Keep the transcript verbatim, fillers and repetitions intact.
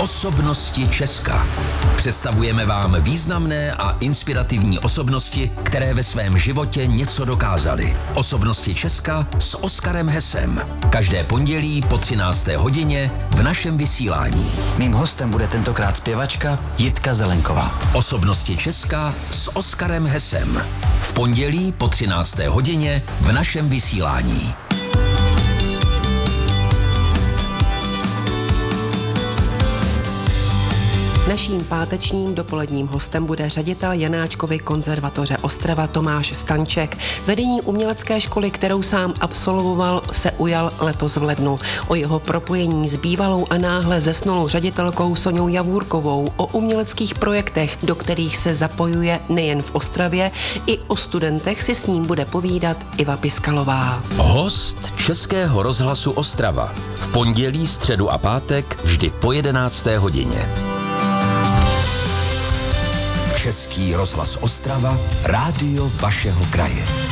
Osobnosti Česka. Představujeme vám významné a inspirativní osobnosti, které ve svém životě něco dokázaly. Osobnosti Česka s Oskarem Hesem. Každé pondělí po třinácté hodině v našem vysílání. Mým hostem bude tentokrát zpěvačka Jitka Zelenková. Osobnosti Česka s Oskarem Hesem. V pondělí po třinácté hodině v našem vysílání. Naším pátečním dopoledním hostem bude ředitel Janáčkovy konzervatoře Ostrava Tomáš Stanček. Vedení umělecké školy, kterou sám absolvoval, se ujal letos v lednu. O jeho propojení s bývalou a náhle zesnulou ředitelkou Soňou Javůrkovou, o uměleckých projektech, do kterých se zapojuje nejen v Ostravě, i o studentech si s ním bude povídat Iva Piskalová. Host Českého rozhlasu Ostrava. V pondělí, středu a pátek vždy po jedenácté hodině. Český rozhlas Ostrava, rádio vašeho kraje.